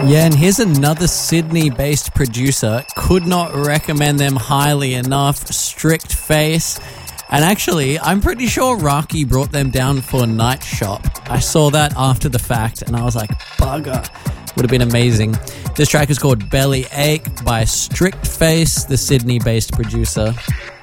Yeah, and here's another Sydney-based producer. Could not recommend them highly enough. Strict Face. And actually, I'm pretty sure Rocky brought them down for Night Shop. I saw that after the fact, and I was like, bugger. Would have been amazing. This track is called Belly Ache by Strict Face, the Sydney-based producer.